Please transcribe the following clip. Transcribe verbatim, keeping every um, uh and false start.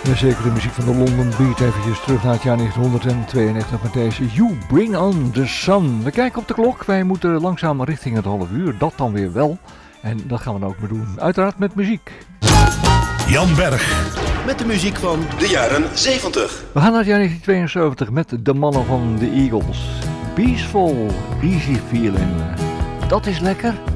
Ja, zeker de muziek van de London Beat. Eventjes terug naar het jaar negentien tweeënnegentig met deze You Bring On The Sun. We kijken op de klok. Wij moeten langzaam richting het half uur. Dat dan weer wel. En dat gaan we dan ook maar doen. Uiteraard met muziek. Jan Berg. Met de muziek van de jaren zeventig. We gaan naar het jaar negentien tweeënzeventig met de mannen van de Eagles. Peaceful, Easy Feeling. Dat is lekker.